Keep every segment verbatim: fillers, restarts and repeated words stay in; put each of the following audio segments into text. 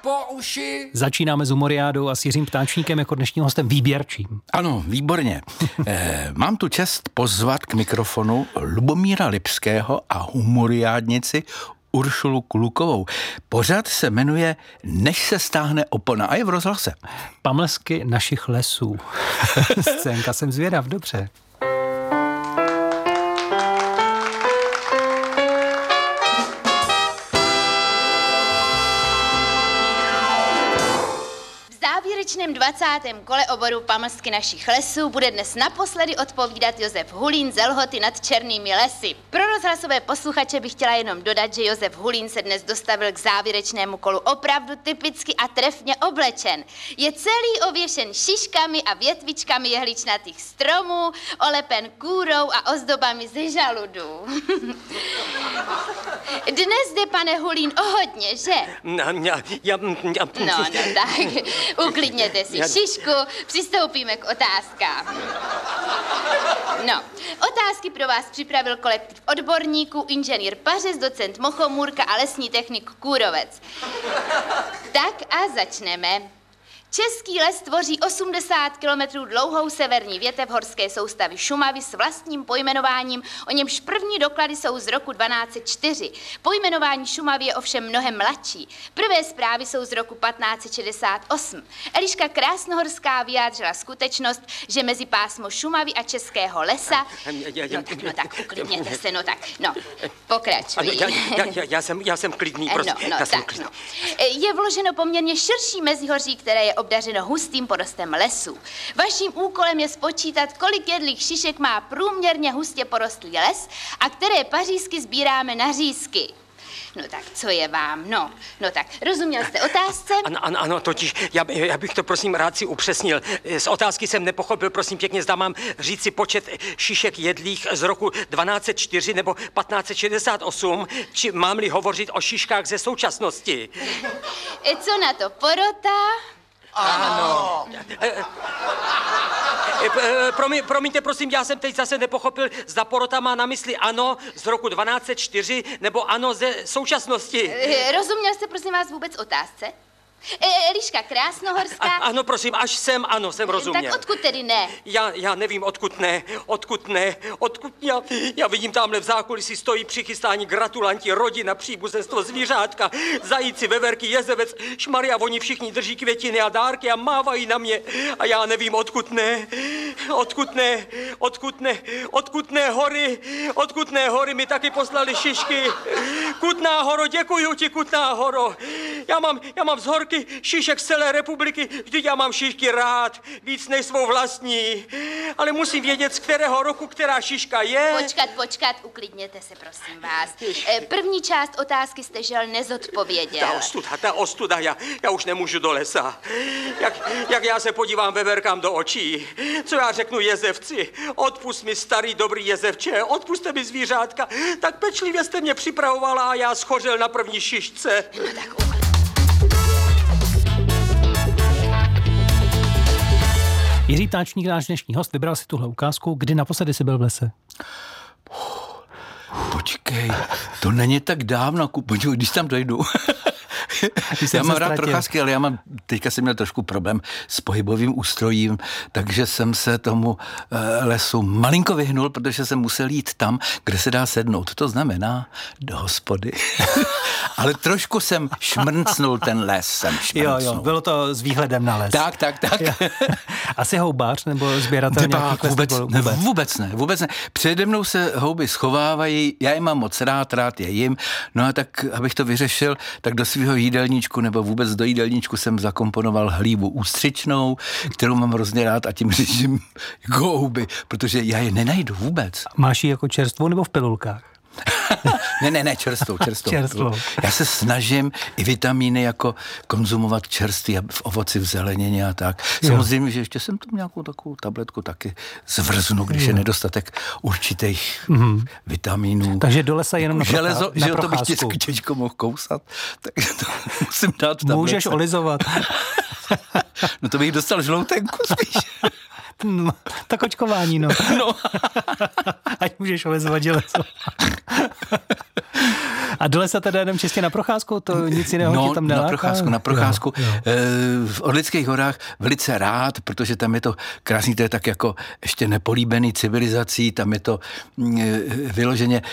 po uši. Začínáme s humoriádou a s Jiřím Ptáčníkem jako dnešním hostem výběrčím. Ano, výborně. eh, mám tu čest pozvat k mikrofonu Lubomíra Lipského a humoriádnici Uršulu Klukovou. Pořad se jmenuje Než se stáhne opona a je v rozhlase. Pamlsky našich lesů. Scénka, jsem zvědav, dobře. V závěrečném dvacátém kole oboru Pamlsky našich lesů bude dnes naposledy odpovídat Josef Hulín z Lhoty nad Černými lesy. Pro rozhlasové posluchače bych chtěla jenom dodat, že Josef Hulín se dnes dostavil k závěrečnému kolu opravdu typicky a trefně oblečen. Je celý ověšen šiškami a větvičkami jehličnatých stromů, olepen kůrou a ozdobami ze žaludů. Dnes jde, pane Hulín, o hodně, že? No, já, já, já, No, no tak, uklidněte si šišku, přistoupíme k otázkám. No, otázky pro vás připravil kolektiv odborníků, inženýr Pařez, docent Mochomůrka a lesní technik Kůrovec. Tak a začneme. Český les tvoří osmdesát kilometrů dlouhou severní větev horské soustavy Šumavy s vlastním pojmenováním, o němž první doklady jsou z roku dvanáct set čtyři. Pojmenování Šumavy je ovšem mnohem mladší. Prvé zprávy jsou z roku patnáct set šedesát osm. Eliška Krásnohorská vyjádřila skutečnost, že mezi pásmo Šumavy a Českého lesa... No tak, no tak, uklidněte se, no tak, no, pokračuj. Já, já, já, já, jsem, já jsem klidný, prostě. No, no, já jsem tak, klidný. no. Je vloženo poměrně širší mezihoří, které je obdařeno hustým porostem lesů. Vaším úkolem je spočítat, kolik jedlých šišek má průměrně hustě porostlý les a které pařízky sbíráme na řízky. No tak, co je vám? No, no tak, rozuměl jste otázce? Ano, ano, ano, totiž, já, já bych to prosím rád si upřesnil. Z otázky jsem nepochopil, prosím pěkně, zda mám říct si počet šišek jedlých z roku dvanáct set čtyři nebo patnáct set šedesát osm, či mám-li hovořit o šiškách ze současnosti? Co na to, porota? Ano. Promiň, promiňte, prosím, já jsem teď zase nepochopil, zda porota má na mysli ano z roku dvanáct set čtyři nebo ano ze současnosti. Rozuměl jste, prosím vás, vůbec otázce? Eliška Krásnohorská... A, ano, prosím, až sem, ano, jsem rozuměl. Tak odkud tedy ne? Já, já nevím, odkud ne, odkud ne, odkud já, já vidím, tamhle v zákulisí stojí přichystání gratulanti, rodina, příbuzenstvo, zvířátka, zajíci, veverky, jezevec, šmaria, oni všichni drží květiny a dárky a mávají na mě. A já nevím, odkud ne, odkud ne, odkud ne, odkud ne hory, odkud ne hory mi taky poslali šišky. Kutná Horo, děkuju ti, Kutná Horo. Já mám, já mám z horky šišek z celé republiky, vždyť já mám šišky rád, víc než svou vlastní. Ale musím vědět, z kterého roku která šiška je. Počkat, počkat, uklidněte se, prosím vás. První část otázky jste žel nezodpověděl. Ta ostuda, ta ostuda, já, já už nemůžu do lesa. Jak, jak já se podívám veverkám do očí, co já řeknu jezevci? Odpust mi, starý dobrý jezevče, odpuste mi zvířátka. Tak pečlivě jste mě připravovala a já schořel na první šišce. No tak uklidněte. Jiří Ptáčník, náš dnešní host, vybral si tuhle ukázku. Kdy naposledy jsi byl v lese? Počkej, to není tak dávno, počkej, když tam dojdu. Já mám rád procházky, ale já mám, teďka jsem měl trošku problém s pohybovým ústrojím, takže jsem se tomu e, lesu malinko vyhnul, protože jsem musel jít tam, kde se dá sednout. To znamená do hospody. Ale trošku jsem šmrncnul ten les. Jsem jo, jo, bylo to s výhledem na les. Tak, tak, tak. Asi houbář nebo sběratel nějakých vůbec, vůbec. Ne, vůbec ne, vůbec ne. Přede mnou se houby schovávají, já je mám moc rád, rád je jim. No a tak, abych to vyřešil, tak do svého jídelníčku nebo vůbec do jídelníčku jsem zakomponoval hlívu ústřičnou, kterou mám hrozně rád a tím řeším jako houby, protože já je nenajdu vůbec. Máš ji jako čerstvou nebo v pilulkách? ne, ne, ne, čerstvou, čerstvou. čerstvou. Já se snažím i vitamíny jako konzumovat čerstvý v ovoci, v zelenině a tak. Jo. Samozřejmě, že ještě jsem tam nějakou takovou tabletku taky zvrznu, když jo. je nedostatek určitých mm. vitamínů. Takže do lesa jenom na, železo, prochá- na že procházku. To bych těžko mohl kousat, takže to musím dát tabletce. Můžeš olizovat. No to bych dostal žloutenku spíš. No, tak očkování, no. no. Ať můžeš olizovat železo. A do lesa teda jdem čistě na procházku? To nic jiného no, ti tam neláká? na procházku, na procházku. Jo, jo. V Orlických horách velice rád, protože tam je to krásný, to je tak jako ještě nepolíbený civilizací, tam je to vyloženě.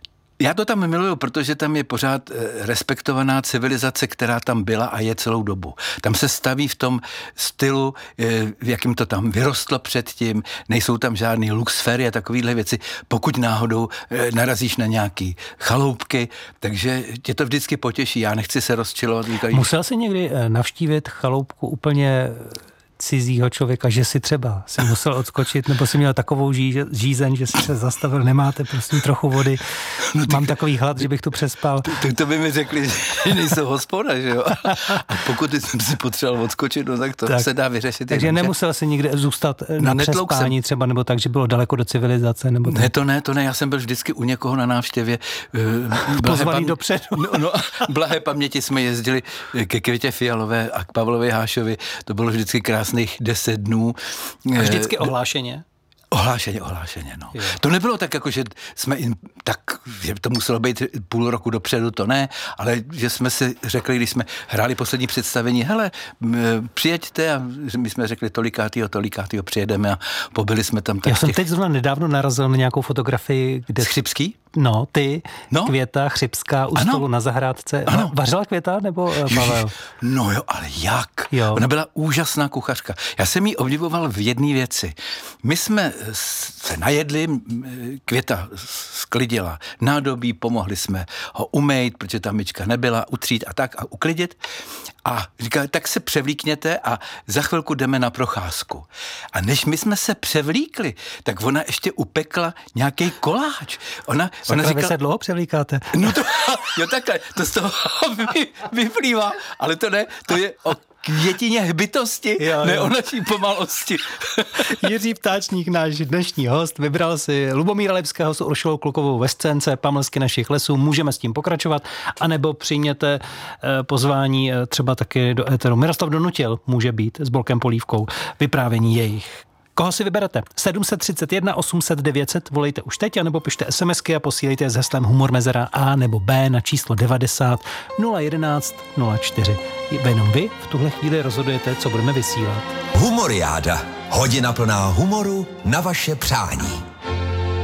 Já to tam miluju, protože tam je pořád respektovaná civilizace, která tam byla a je celou dobu. Tam se staví v tom stylu, v jakým to tam vyrostlo předtím, nejsou tam žádný luxfery a takovýhle věci, pokud náhodou narazíš na nějaký chaloupky, takže tě to vždycky potěší, já nechci se rozčilovat. Musel jsi někdy navštívit chaloupku úplně cizího člověka, že si třeba si musel odskočit, nebo si měl takovou ží, žízeň, že si se zastavil, nemáte prosím trochu vody, no, mám takový hlad, že bych tu přespal. Tak to by mi řekli, že nejsou hospoda, že jo? A pokud jsem si potřeboval odskočit, no tak to tak, se dá vyřešit. Takže jenom, nemusel si nikde zůstat na no, přespání jsem. Třeba, nebo tak, že bylo daleko do civilizace, nebo tak. Ne, to ne, to ne, já jsem byl vždycky u někoho na návštěvě. Pozvaný dopředu. No, no, blahé paměti jsme jezdili ke Květě Fialové a k Pavlovi Hášovi, to bylo vždycky krásných deset dnů. A vždycky ohlášeně? Ohlášeně, ohlášeně, no. Je. To nebylo tak, jako, že jsme jim, tak, že to muselo být půl roku dopředu, to ne, ale že jsme si řekli, když jsme hráli poslední představení, hele, přijeďte a my jsme řekli tolikátýho, tolikátýho přijedeme a pobyli jsme tam. Tak Já jsem těch... teď zrovna nedávno narazil na nějakou fotografii, kde... Chřipský? No, ty, no? Květa Chřipská u ano. stolu na zahrádce. Ano. Vařila Květa nebo Pavel? No jo, ale jak? Jo. Ona byla úžasná kuchařka. Já jsem jí obdivoval v jedné věci. My jsme se najedli, Květa sklidila nádobí, pomohli jsme ho umýt, protože ta myčka nebyla, utřít a tak a uklidit. A říkali, tak se převlíkněte a za chvilku jdeme na procházku. A než my jsme se převlíkli, tak ona ještě upekla nějaký koláč. Ona, ona říkala, vy se dlouho převlíkáte? No to, jo takhle, to z toho vyplývá, ale to ne, to je o květině hbitosti, jo, ne jo. o naší pomalosti. Jiří Ptáčník, náš dnešní host, vybral si Lubomíra Lipského s Uršulou Klukovou ve scénce Pamlsky našich lesů. Můžeme s tím pokračovat, anebo přijměte pozvání třeba taky do éteru. Miroslav Donutil může být s Bolkem Polívkou, vyprávění jejich. Koho si vyberete? sedm set třicet jedna osm set devět set, volejte už teď, anebo pište SMSky a posílejte s heslem Humor mezera A nebo B na číslo devadesát nula jedenáct nula čtyři. Jenom vy v tuhle chvíli rozhodujete, co budeme vysílat. Humoriáda. Hodina plná humoru na vaše přání.